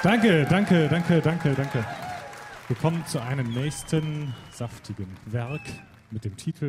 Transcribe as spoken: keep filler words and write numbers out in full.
Danke, danke, danke, danke, danke. Wir kommen zu einem nächsten saftigen Werk mit dem Titel